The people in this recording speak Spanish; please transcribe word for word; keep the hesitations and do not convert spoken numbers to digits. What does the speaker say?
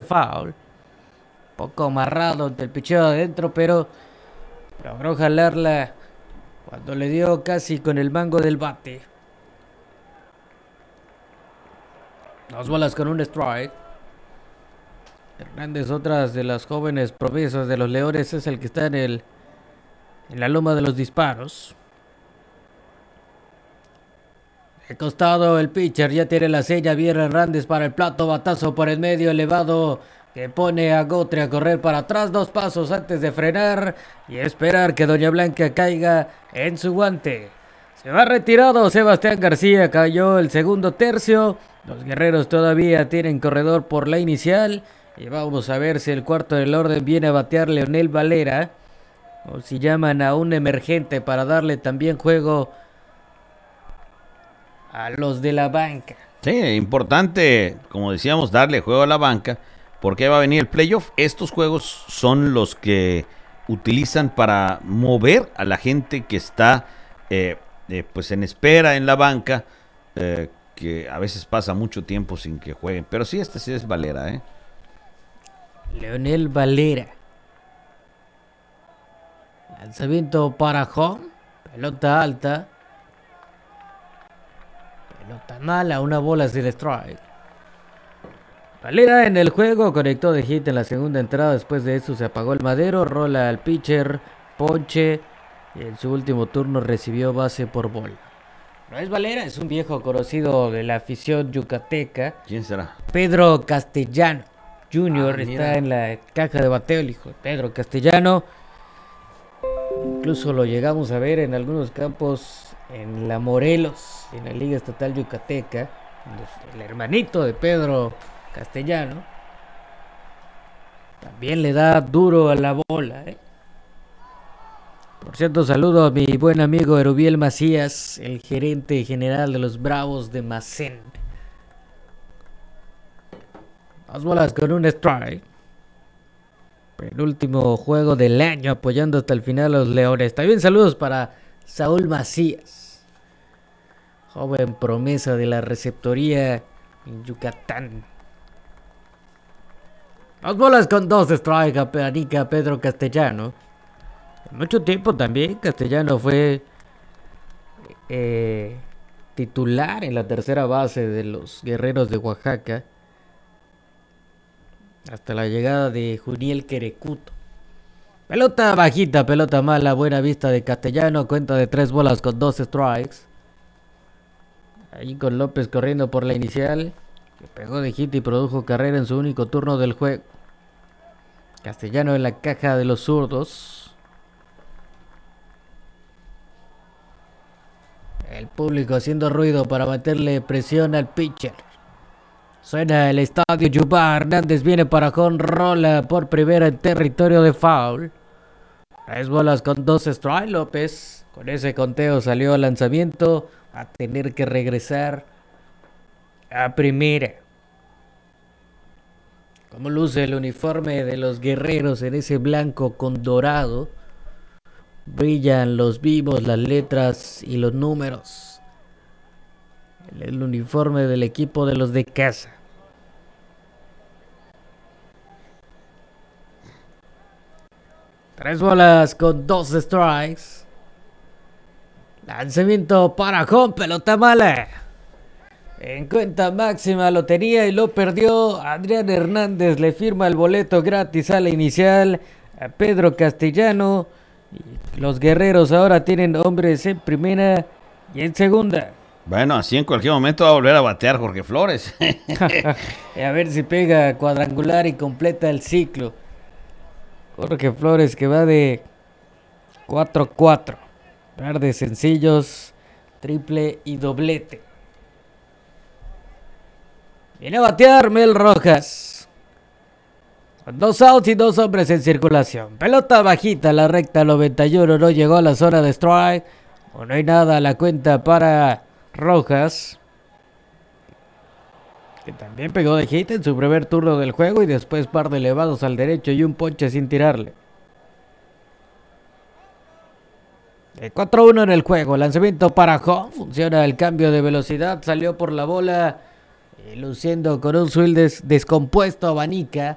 foul. Poco amarrado ante el picheo adentro, pero logró jalarla cuando le dio casi con el mango del bate. Dos bolas con un strike. Hernández, otras de las jóvenes promesas de los Leones, es el que está en el en la loma de los disparos. De costado el pitcher ya tiene la seña. Viene Hernández para el plato, batazo por el medio elevado que pone a Gotre a correr para atrás dos pasos antes de frenar y esperar que Doña Blanca caiga en su guante. Se va retirado Sebastián García, cayó el segundo tercio. Los Guerreros todavía tienen corredor por la inicial y vamos a ver si el cuarto del orden viene a batear Leonel Valera o si llaman a un emergente para darle también juego a los de la banca. Sí, importante, como decíamos, darle juego a la banca, porque va a venir el playoff. Estos juegos son los que utilizan para mover a la gente que está eh, eh, pues en espera en la banca, eh, que a veces pasa mucho tiempo sin que jueguen. Pero sí, este sí es Valera, ¿eh? Leonel Valera. Lanzamiento para home. Pelota alta. Pelota mala, una bola sin strike. Valera en el juego, conectó de hit en la segunda entrada. Después de eso se apagó el madero, rola al pitcher, ponche. Y en su último turno recibió base por bola. No es Valera, es un viejo conocido de la afición yucateca. ¿Quién será? Pedro Castellano junior Ah, está en la caja de bateo, el hijo de Pedro Castellano. Incluso lo llegamos a ver en algunos campos en la Morelos, en la Liga Estatal Yucateca. El hermanito de Pedro Castellano también le da duro a la bola, ¿eh? Por cierto, saludo a mi buen amigo Erubiel Macías, el gerente general de los Bravos de Macén. Dos bolas con un strike. Penúltimo juego del año, apoyando hasta el final a los Leones. También saludos para Saúl Macías, joven promesa de la receptoría en Yucatán. Dos bolas con dos strike a Peanica Pedro Castellano. Mucho tiempo también Castellano fue eh, titular en la tercera base de los Guerreros de Oaxaca hasta la llegada de Juniel Querecuto. Pelota bajita, pelota mala, buena vista de Castellano, cuenta de tres bolas con dos strikes. Ahí con López corriendo por la inicial, que pegó de hit y produjo carrera en su único turno del juego. Castellano en la caja de los zurdos. El público haciendo ruido para meterle presión al pitcher. Suena el estadio Yubá. Hernández viene para jonrola por primera en territorio de foul. Tres bolas con dos strikes. López con ese conteo salió al lanzamiento. Va a tener que regresar a primera. Como luce el uniforme de los Guerreros en ese blanco con dorado. Brillan los vivos, las letras y los números. El uniforme del equipo de los de casa. Tres bolas con dos strikes. Lanzamiento para home, pelota mala. En cuenta máxima lo tenía y lo perdió. Adrián Hernández le firma el boleto gratis a la inicial a Pedro Castellano. Y los Guerreros ahora tienen hombres en primera y en segunda. Bueno, así en cualquier momento va a volver a batear Jorge Flores. A ver si pega cuadrangular y completa el ciclo. Jorge Flores que va de cuatro cuatro. Par de sencillos, triple y doblete. Viene a batear Mel Rojas. Son dos outs y dos hombres en circulación. Pelota bajita, la recta noventa y uno. No llegó a la zona de strike. O no hay nada a la cuenta para Rojas, que también pegó de hit en su primer turno del juego y después par de elevados al derecho y un ponche sin tirarle. De cuatro uno en el juego, lanzamiento para home, funciona el cambio de velocidad, salió por la bola, eh, luciendo con un swing des- descompuesto abanica